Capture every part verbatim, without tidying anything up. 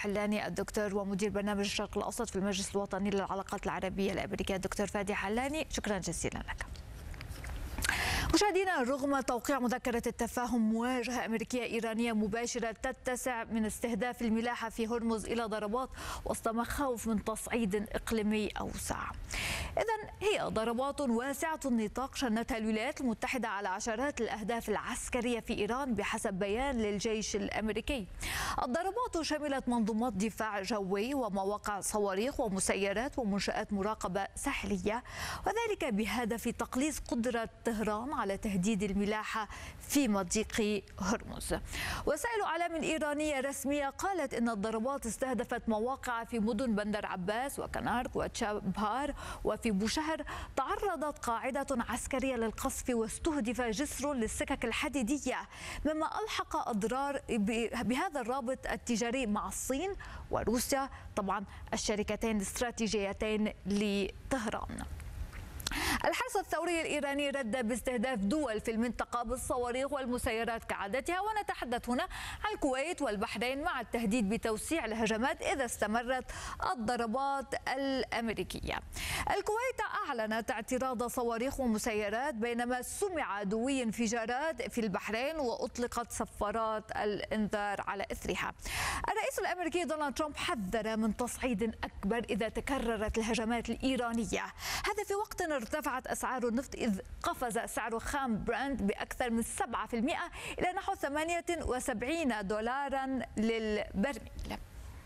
حلاني الدكتور ومدير برنامج الشرق الأوسط في المجلس الوطني للعلاقات العربية الأمريكية. الدكتور فادي حلاني، شكرا جزيلا لك. مشاهدينا، رغم توقيع مذكرة التفاهم مواجهة أمريكية إيرانية مباشرة تتسع من استهداف الملاحة في هرمز إلى ضربات وسط مخاوف من تصعيد إقليمي أوسع. إذن هي ضربات واسعة النطاق شنتها الولايات المتحدة على عشرات الأهداف العسكرية في إيران بحسب بيان للجيش الأمريكي. الضربات شملت منظومات دفاع جوي ومواقع صواريخ ومسيرات ومنشآت مراقبة ساحلية، وذلك بهدف تقليص قدرة طهران على تهديد الملاحة في مضيق هرمز. وسائل إعلام إيرانية رسمية قالت إن الضربات استهدفت مواقع في مدن بندر عباس وكنارك وتشابهار وفي بوشهر. تعرضت قاعدة عسكرية للقصف واستهدف جسر للسكك الحديدية، مما ألحق أضرار بهذا الرابط التجاري مع الصين وروسيا، طبعا الشركتين الاستراتيجيتين لطهران. الحرس الثوري الإيراني رد باستهداف دول في المنطقة بالصواريخ والمسيرات كعادتها، ونتحدث هنا عن الكويت والبحرين، مع التهديد بتوسيع الهجمات إذا استمرت الضربات الأمريكية. الكويت أعلنت اعتراض صواريخ ومسيرات، بينما سمع دوي انفجارات في البحرين وأطلقت صفارات الإنذار على إثرها. الرئيس الأمريكي دونالد ترامب حذر من تصعيد أكبر إذا تكررت الهجمات الإيرانية، هذا في وقت ارتفعت أسعار النفط إذ قفز سعر خام برنت بأكثر من سبعة بالمئة إلى نحو ثمانية وسبعين دولارا للبرميل.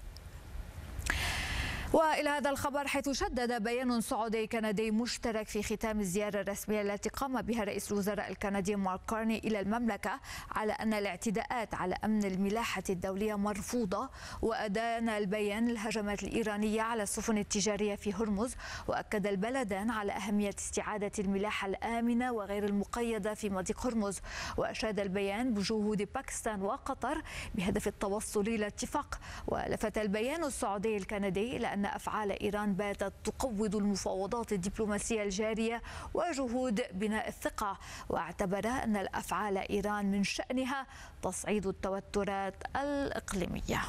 وإلى هذا الخبر، حيث شدد بيان سعودي كندي مشترك في ختام الزيارة الرسمية التي قام بها رئيس الوزراء الكندي مارك كارني إلى المملكة على أن الاعتداءات على أمن الملاحة الدولية مرفوضة، وأدان البيان الهجمات الإيرانية على السفن التجارية في هرمز، وأكد البلدان على أهمية استعادة الملاحة الآمنة وغير المقيدة في مضيق هرمز. وأشاد البيان بجهود باكستان وقطر بهدف التوصل إلى اتفاق. ولفت البيان السعودي الكندي إلى أن أفعال إيران باتت تقوض المفاوضات الدبلوماسية الجارية وجهود بناء الثقة، واعتبر أن الأفعال إيران من شأنها تصعيد التوترات الإقليمية.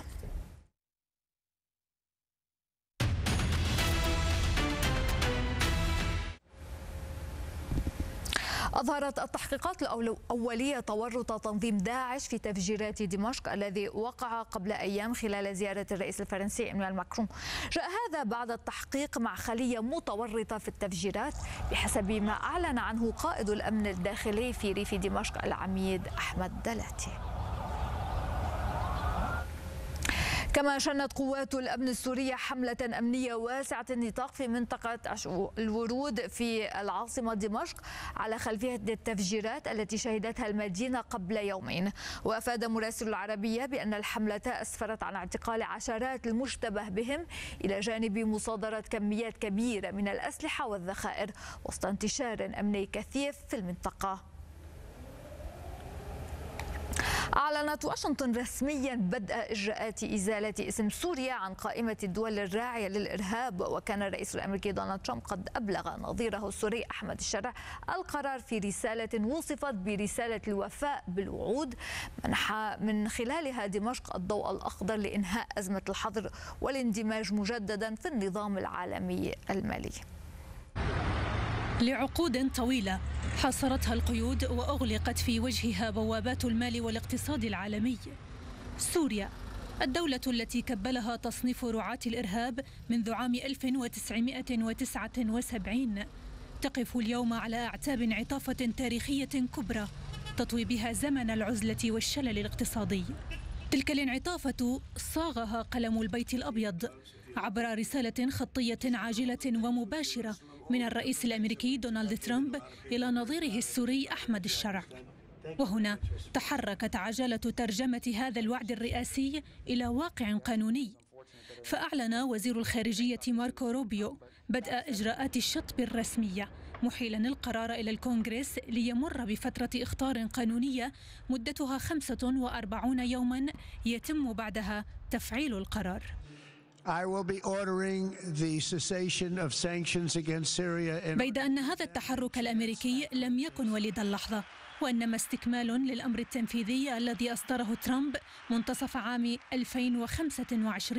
أظهرت التحقيقات الأولية تورط تنظيم داعش في تفجيرات دمشق الذي وقع قبل أيام خلال زيارة الرئيس الفرنسي إيمانويل ماكرون. جاء هذا بعد التحقيق مع خلية متورطة في التفجيرات بحسب ما أعلن عنه قائد الأمن الداخلي في ريف دمشق العميد أحمد دلاتي. كما شنت قوات الأمن السورية حملة أمنية واسعة النطاق في منطقة الورود في العاصمة دمشق على خلفية التفجيرات التي شهدتها المدينة قبل يومين. وأفاد مراسل العربية بأن الحملة أسفرت عن اعتقال عشرات المشتبه بهم، إلى جانب مصادرة كميات كبيرة من الأسلحة والذخائر وسط انتشار أمني كثيف في المنطقة. أعلنت واشنطن رسميا بدء إجراءات إزالة اسم سوريا عن قائمة الدول الراعية للإرهاب، وكان الرئيس الأمريكي دونالد ترامب قد أبلغ نظيره السوري أحمد الشرع القرار في رسالة وصفت برسالة الوفاء بالوعود، منح من خلالها دمشق الضوء الأخضر لإنهاء أزمة الحظر والاندماج مجددا في النظام العالمي المالي. لعقود طويلة حاصرتها القيود وأغلقت في وجهها بوابات المال والاقتصاد العالمي. سوريا، الدولة التي كبلها تصنيف رعاة الإرهاب منذ عام ألف وتسعمئة وتسعة وسبعين، تقف اليوم على أعتاب عطافة تاريخية كبرى تطوي بها زمن العزلة والشلل الاقتصادي. تلك الانعطافة صاغها قلم البيت الأبيض عبر رسالة خطية عاجلة ومباشرة من الرئيس الأمريكي دونالد ترامب إلى نظيره السوري أحمد الشرع. وهنا تحركت عجلة ترجمة هذا الوعد الرئاسي إلى واقع قانوني، فأعلن وزير الخارجية ماركو روبيو بدء إجراءات الشطب الرسمية، محيلا القرار إلى الكونغرس ليمر بفترة إخطار قانونية مدتها خمسة وأربعين يوما يتم بعدها تفعيل القرار. بيد أن هذا التحرك الأمريكي لم يكن وليد اللحظة، وإنما استكمال للأمر التنفيذي الذي أصدره ترامب منتصف عام ألفين وخمسة وعشرين.